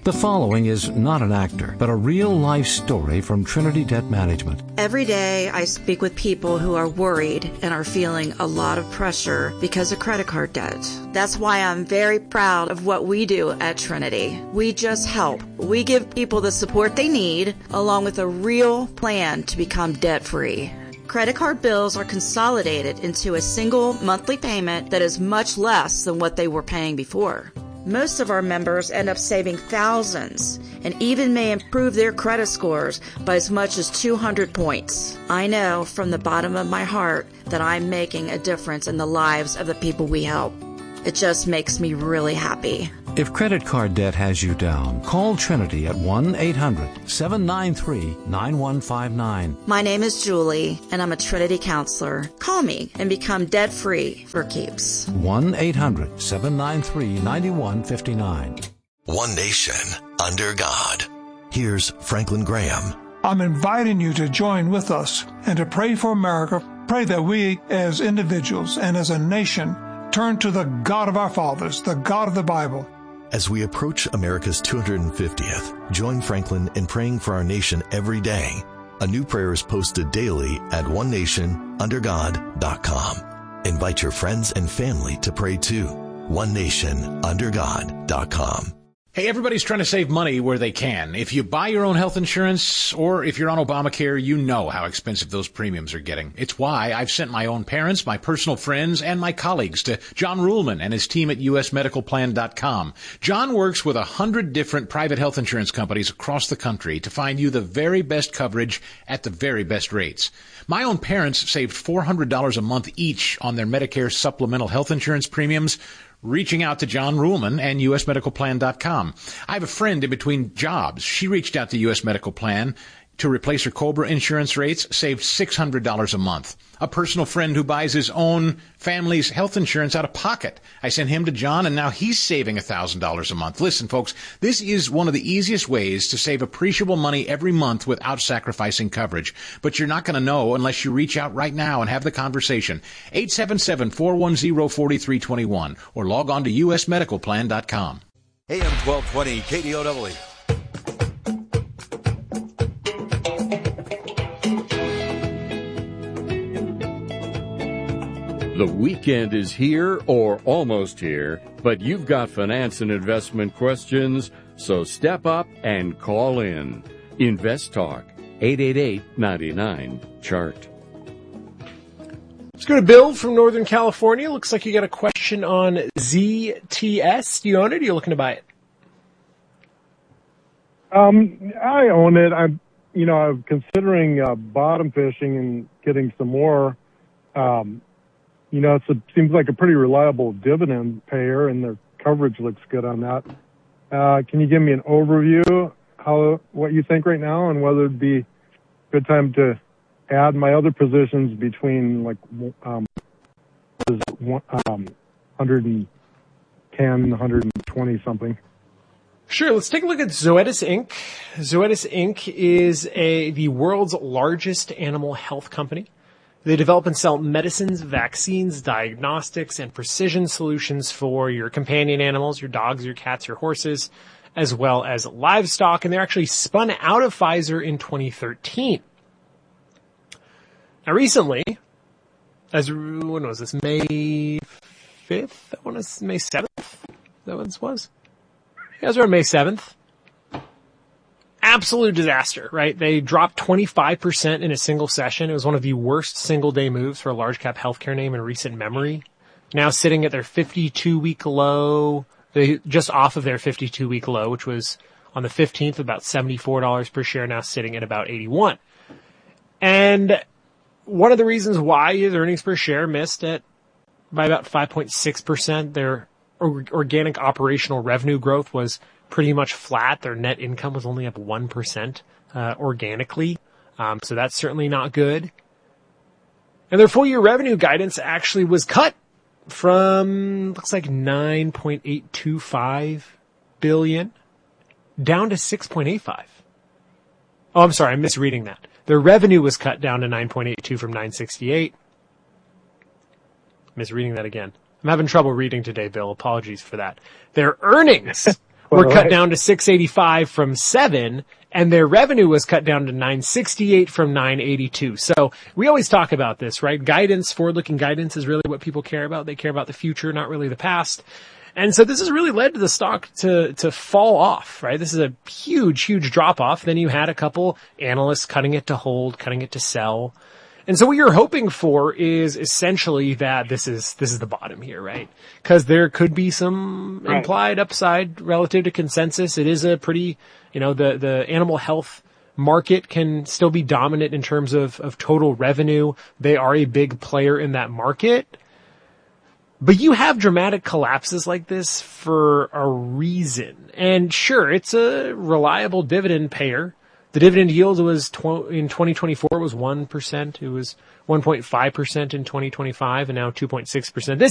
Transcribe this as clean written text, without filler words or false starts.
The following is not an actor, but a real-life story from Trinity Debt Management. Every day I speak with people who are worried and are feeling a lot of pressure because of credit card debt. That's why I'm very proud of what we do at Trinity. We just help. We give people the support they need, along with a real plan to become debt-free. Credit card bills are consolidated into a single monthly payment that is much less than what they were paying before. Most of our members end up saving thousands and even may improve their credit scores by as much as 200 points. I know from the bottom of my heart that I'm making a difference in the lives of the people we help. It just makes me really happy. If credit card debt has you down, call Trinity at 1-800-793-9159. My name is Julie, and I'm a Trinity counselor. Call me and become debt-free for keeps. 1-800-793-9159. One nation, under God. Here's Franklin Graham. I'm inviting you to join with us and to pray for America. Pray that we, as individuals and as a nation, turn to the God of our fathers, the God of the Bible. As we approach America's 250th, join Franklin in praying for our nation every day. A new prayer is posted daily at onenationundergod.com. Invite your friends and family to pray too. onenationundergod.com. Hey, everybody's trying to save money where they can. If you buy your own health insurance or if you're on Obamacare, you know how expensive those premiums are getting. It's why I've sent my own parents, my personal friends, and my colleagues to John Ruhlman and his team at usmedicalplan.com. John works with 100 different private health insurance companies across the country to find you the very best coverage at the very best rates. My own parents saved $400 a month each on their Medicare supplemental health insurance premiums, reaching out to John Ruhlman and usmedicalplan.com. I have a friend in between jobs. She reached out to US Medical Plan to replace her COBRA insurance rates, saved $600 a month. A personal friend who buys his own family's health insurance out of pocket. I sent him to John, and now he's saving $1,000 a month. Listen, folks, this is one of the easiest ways to save appreciable money every month without sacrificing coverage. But you're not going to know unless you reach out right now and have the conversation. 877-410-4321 or log on to usmedicalplan.com. AM 1220 KDOW. The weekend is here or almost here, but you've got finance and investment questions, so step up and call in. Invest Talk, 888-99-CHART. Let's go to Bill from Northern California. Looks like you got a question on ZTS. Do you own it or are you looking to buy it? I own it. I'm considering bottom fishing and getting some more. It seems like a pretty reliable dividend payer, and the coverage looks good on that. Can you give me an overview what you think right now, and whether it'd be a good time to add my other positions between 110, 120 something? Sure. Let's take a look at Zoetis Inc. Zoetis Inc. is the world's largest animal health company. They develop and sell medicines, vaccines, diagnostics, and precision solutions for your companion animals, your dogs, your cats, your horses, as well as livestock. And they're actually spun out of Pfizer in 2013. Now, recently, when was this? May 5th? I want to say May 7th? Is that what this was? Yeah, it was around May 7th. Absolute disaster, right? They dropped 25% in a single session. It was one of the worst single-day moves for a large-cap healthcare name in recent memory. Now sitting at their 52-week low. They just off of their 52-week low, which was on the 15th, about $74 per share, now sitting at about $81. And one of the reasons why their earnings per share missed by about 5.6%, their organic operational revenue growth was pretty much flat. Their net income was only up 1% organically. So that's certainly not good. And their full year revenue guidance actually was cut from, looks like $9.825 billion down to $6.85. Oh, I'm sorry. I'm misreading that. Their revenue was cut down to 9.82 from 968. Misreading that again. I'm having trouble reading today, Bill. Apologies for that. Their earnings were cut down to 685 from 7, and their revenue was cut down to 968 from 982. So we always talk about this, right? Guidance, forward-looking guidance is really what people care about. They care about the future, not really the past. And so this has really led to the stock to fall off, right? This is a huge, huge drop off. Then you had a couple analysts cutting it to hold, cutting it to sell. And so what you're hoping for is essentially that this is the bottom here, right? Because there could be some implied upside relative to consensus. It is a pretty, the animal health market can still be dominant in terms of total revenue. They are a big player in that market. But you have dramatic collapses like this for a reason. And sure, it's a reliable dividend payer. The dividend yield was in 2024 was 1%. It was 1.5% in 2025 and now 2.6%.